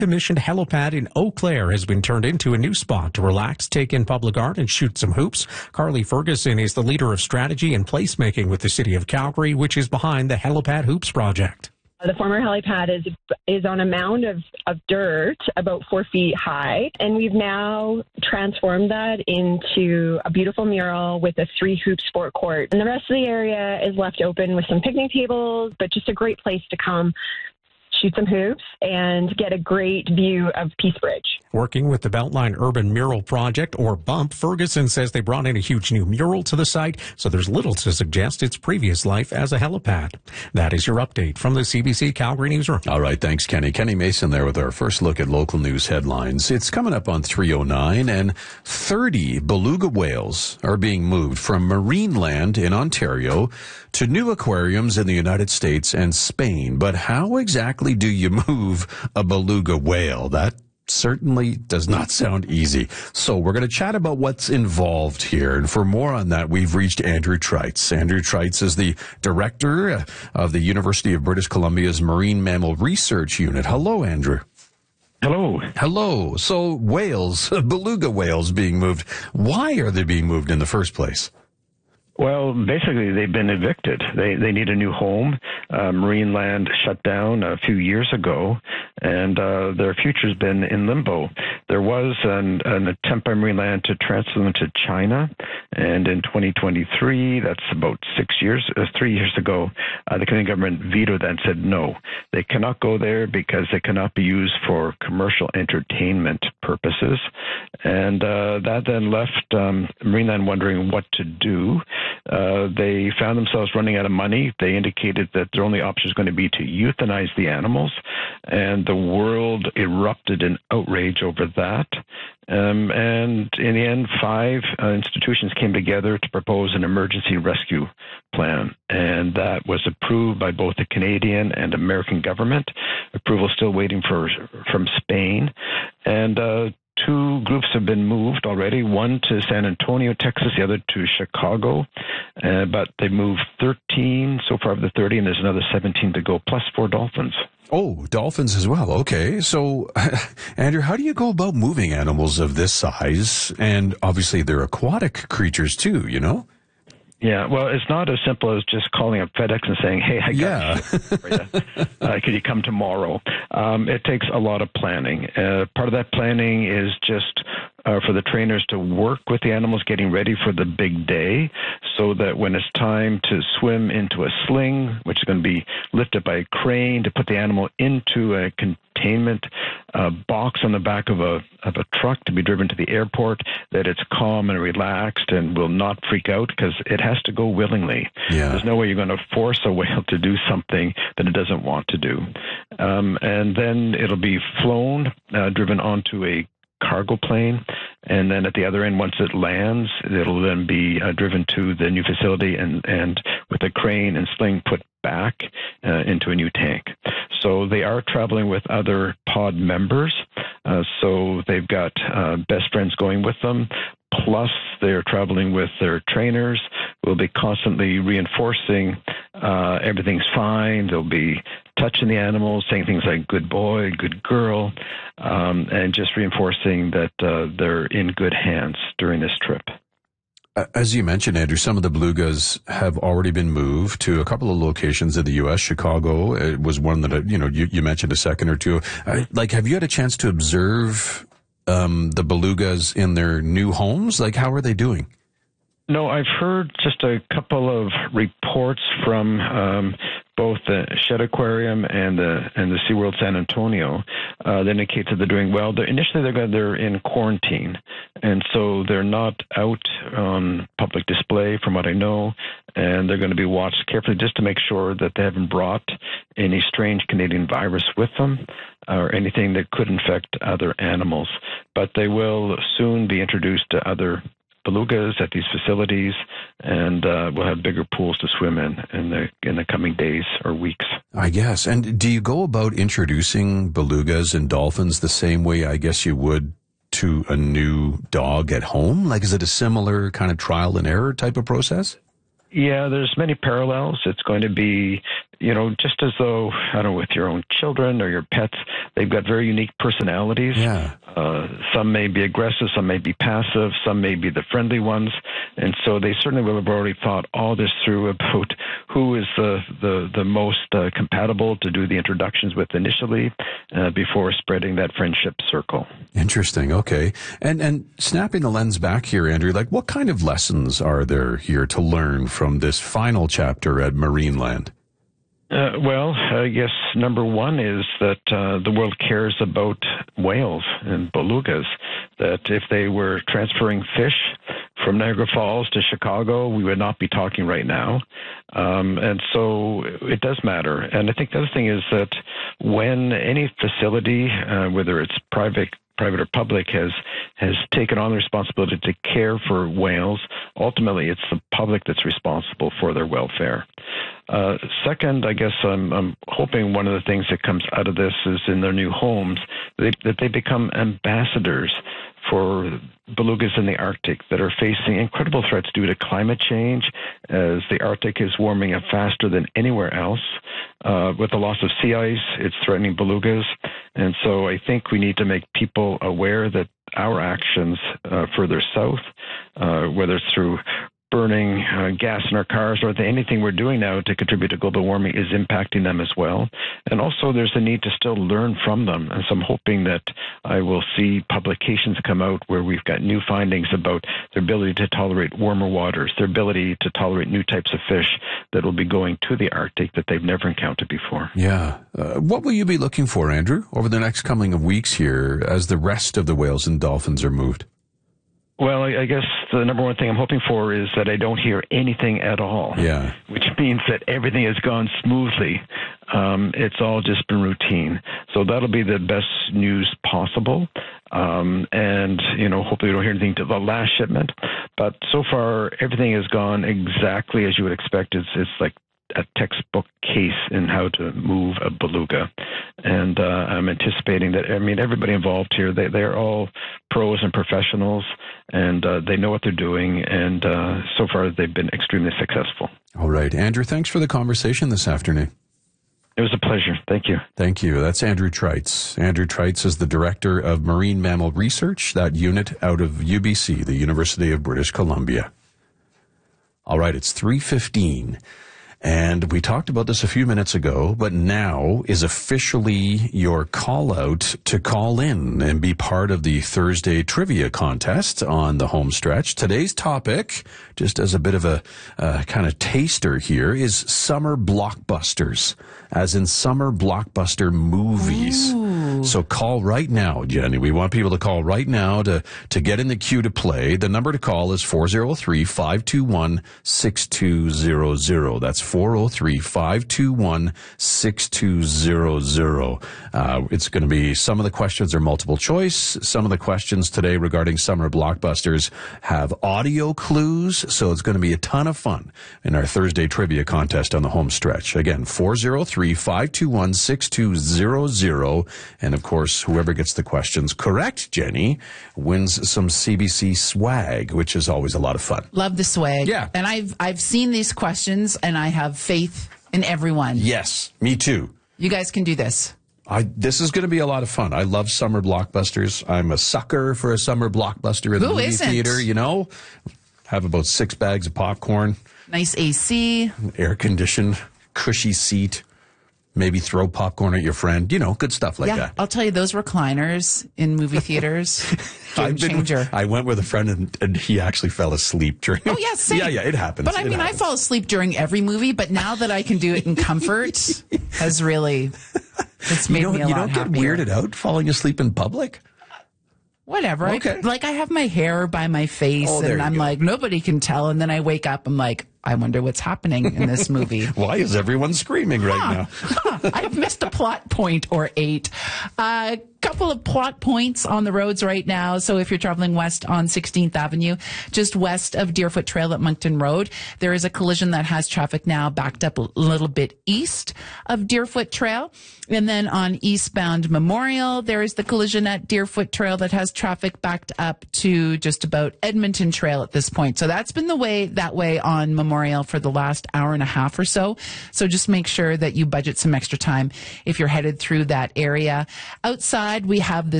Commissioned helipad in Eau Claire has been turned into a new spot to relax, take in public art, and shoot some hoops. Carly Ferguson is the leader of strategy and placemaking with the City of Calgary, which is behind the Helipad Hoops project. The former helipad is on a mound of dirt about 4 feet high, and we've now transformed that into a beautiful mural with a 3-hoop sport court. And the rest of the area is left open with some picnic tables, but just a great place to come shoot some hoops and get a great view of Peace Bridge. Working with the Beltline Urban Mural Project, or BUMP, Ferguson says they brought in a huge new mural to the site, so there's little to suggest its previous life as a helipad. That is your update from the CBC Calgary Newsroom. All right, thanks, Kenny. Kenny Mason there with our first look at local news headlines. It's coming up on 3:09, and 30 beluga whales are being moved from Marineland in Ontario to new aquariums in the United States and Spain. But how exactly do you move a beluga whale? That certainly does not sound easy. So we're going to chat about what's involved here. And for more on that, we've reached Andrew Treitz. Andrew Treitz is the director of the University of British Columbia's Marine Mammal Research Unit. Hello, Andrew. Hello. Hello. So whales, beluga whales being moved. Why are they being moved in the first place? Well, basically, they've been evicted. They need a new home. Marineland shut down a few years ago, and their future's been in limbo. There was an attempt by Marineland to transfer them to China, and in 2023, that's about 3 years ago, the Canadian government vetoed that and said no. They cannot go there because they cannot be used for commercial entertainment purposes. And that then left Marineland wondering what to do. They found themselves running out of money. They indicated that their only option is going to be to euthanize the animals, and the world erupted in outrage over that. And in the end, 5 institutions came together to propose an emergency rescue plan, and that was approved by both the Canadian and American government. Approval still waiting from Spain, and 2 groups have been moved already, one to San Antonio, Texas, the other to Chicago, but they moved 13 so far of the 30, and there's another 17 to go, plus 4 dolphins. Oh, dolphins as well. Okay. So, Andrew, how do you go about moving animals of this size? And obviously they're aquatic creatures too, you know? Yeah, well, it's not as simple as just calling up FedEx and saying, hey, I got for you. Could you come tomorrow? It takes a lot of planning. Part of that planning is just for the trainers to work with the animals getting ready for the big day, so that when it's time to swim into a sling, which is going to be lifted by a crane to put the animal into a containment box on the back of a truck to be driven to the airport, that it's calm and relaxed and will not freak out, because it has to go willingly. Yeah. There's no way you're going to force a whale to do something that it doesn't want to do. And then it'll be flown, driven onto a cargo plane, and then at the other end, once it lands, it'll then be driven to the new facility and with a crane and sling put back into a new tank. So they are traveling with other pod members, so they've got best friends going with them, plus they're traveling with their trainers. We'll be constantly reinforcing everything's fine. They'll be touching the animals, saying things like good boy, good girl, and just reinforcing that they're in good hands during this trip. As you mentioned, Andrew, some of the belugas have already been moved to a couple of locations in the U.S. Chicago was one that, you mentioned a second or two. Have you had a chance to observe the belugas in their new homes? How are they doing? No, I've heard just a couple of reports from both the Shedd Aquarium and the SeaWorld San Antonio that indicate that they're doing well. Initially, they're in quarantine, and so they're not out on public display, from what I know, and they're going to be watched carefully just to make sure that they haven't brought any strange Canadian virus with them or anything that could infect other animals. But they will soon be introduced to other belugas at these facilities, and we'll have bigger pools to swim in the coming days or weeks. I guess. And do you go about introducing belugas and dolphins the same way I guess you would to a new dog at home? Is it a similar kind of trial and error type of process? Yeah, there's many parallels. It's going to be just as though, I don't know, with your own children or your pets, they've got very unique personalities. Yeah. Some may be aggressive, some may be passive, some may be the friendly ones. And so they certainly will have already thought all this through about who is the most compatible to do the introductions with initially before spreading that friendship circle. Interesting. Okay. And snapping the lens back here, Andrew, like what kind of lessons are there here to learn from this final chapter at Marineland? Well, I guess number one is that the world cares about whales and belugas, that if they were transferring fish from Niagara Falls to Chicago, we would not be talking right now. And so it does matter. And I think the other thing is that when any facility, whether it's private or public, has taken on the responsibility to care for whales, ultimately it's the public that's responsible for their welfare. Second, I guess I'm hoping one of the things that comes out of this is in their new homes, that they become ambassadors for belugas in the Arctic that are facing incredible threats due to climate change, as the Arctic is warming up faster than anywhere else. With the loss of sea ice, it's threatening belugas. And so I think we need to make people aware that our actions further south, whether it's through burning gas in our cars or anything we're doing now to contribute to global warming, is impacting them as well. And also there's a need to still learn from them. And so I'm hoping that I will see publications come out where we've got new findings about their ability to tolerate warmer waters, their ability to tolerate new types of fish that will be going to the Arctic that they've never encountered before. Yeah. What will you be looking for, Andrew, over the next coming of weeks here as the rest of the whales and dolphins are moved? Well, I guess the number one thing I'm hoping for is that I don't hear anything at all. Yeah. Which means that everything has gone smoothly. It's all just been routine. So that'll be the best news possible. And, hopefully we don't hear anything to the last shipment. But so far, everything has gone exactly as you would expect. It's like a textbook case in how to move a beluga. And I'm anticipating that, everybody involved here, they're all pros and professionals, and they know what they're doing. And so far, they've been extremely successful. All right. Andrew, thanks for the conversation this afternoon. It was a pleasure. Thank you. Thank you. That's Andrew Treitz. Andrew Treitz is the Director of Marine Mammal Research, that unit out of UBC, the University of British Columbia. All right, it's 3:15. And we talked about this a few minutes ago, but now is officially your call out to call in and be part of the Thursday trivia contest on the home stretch. Today's topic, just as a bit of a kind of taster here, is summer blockbusters, as in summer blockbuster movies. Ooh. So call right now, Jenny. We want people to call right now to get in the queue to play. The number to call is 403-521-6200. That's 403-521-6200. It's going to be, some of the questions are multiple choice. Some of the questions today regarding summer blockbusters have audio clues. So it's going to be a ton of fun in our Thursday trivia contest on the home stretch. Again, 403-521-6200. And of course, whoever gets the questions correct, Jenny, wins some CBC swag, which is always a lot of fun. Love the swag. Yeah. And I've seen these questions, and I have faith in everyone. Yes, me too. You guys can do this. This is going to be a lot of fun. I love summer blockbusters. I'm a sucker for a summer blockbuster in the movie theater, Have about 6 bags of popcorn. Nice AC. Air-conditioned, cushy seat. Maybe throw popcorn at your friend. Good stuff like that. I'll tell you, those recliners in movie theaters, game changer. I went with a friend and he actually fell asleep during. Oh, yeah, same. Yeah, it happens. But I fall asleep during every movie, but now that I can do it in comfort has really, it's made me a lot happier. You don't get weirded out falling asleep in public? Whatever. Okay. I have my hair by my face, and I'm like, nobody can tell. And then I wake up, I'm like, I wonder what's happening in this movie. Why is everyone screaming right now? I've missed a plot point or 8. couple of plot points on the roads right now. So if you're traveling west on 16th Avenue, just west of Deerfoot Trail at Moncton Road, there is a collision that has traffic now backed up a little bit east of Deerfoot Trail. And then on eastbound Memorial, there is the collision at Deerfoot Trail that has traffic backed up to just about Edmonton Trail at this point. So that's been that way on Memorial for the last hour and a half or so. So just make sure that you budget some extra time if you're headed through that area. Outside, we have this